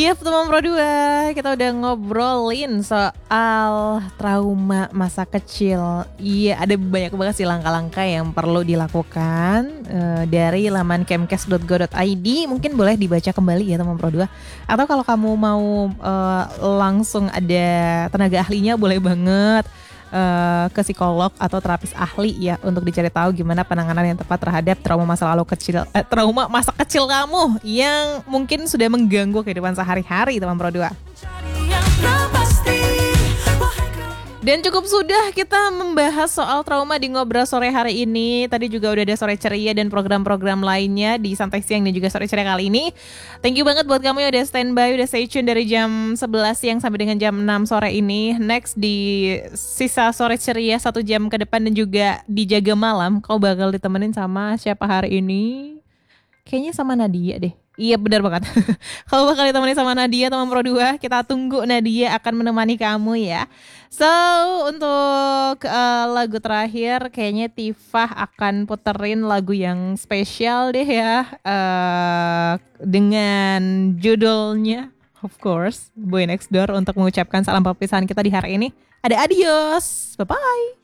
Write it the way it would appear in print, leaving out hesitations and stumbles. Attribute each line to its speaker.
Speaker 1: Iya, teman Pro 2, kita udah ngobrolin soal trauma masa kecil. Iya, ada banyak banget sih langkah-langkah yang perlu dilakukan dari laman kemkes.go.id. Mungkin boleh dibaca kembali ya teman Pro 2. Atau kalau kamu mau langsung ada tenaga ahlinya, boleh banget ke psikolog atau terapis ahli ya untuk dicari tahu gimana penanganan yang tepat terhadap trauma masa lalu kecil, trauma masa kecil kamu yang mungkin sudah mengganggu kehidupan sehari-hari teman Pro 2. Dan cukup sudah kita membahas soal trauma di Ngobrol Sore hari ini. Tadi juga udah ada Sore Ceria dan program-program lainnya di Santai Siang dan juga Sore Ceria kali ini. Thank you banget buat kamu yang udah standby, udah stay tune dari jam 11 siang sampai dengan jam 6 sore ini. Next di sisa Sore Ceria 1 jam ke depan dan juga di Jaga Malam, kau bakal ditemenin sama siapa hari ini? Kayaknya sama Nadia deh. Iya benar banget. Kalau bakal ditemani sama Nadia teman Pro 2, kita tunggu Nadia akan menemani kamu ya. So untuk lagu terakhir kayaknya Tifah akan puterin lagu yang spesial deh ya, dengan judulnya of course Boy Next Door untuk mengucapkan salam perpisahan kita di hari ini. Ada adios, bye bye.